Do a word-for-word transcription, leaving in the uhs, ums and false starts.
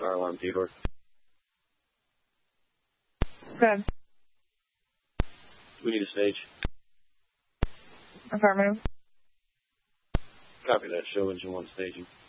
Fire alarm, Theodore. Good. We need a stage. Affirmative. Copy that. Show engine one staging.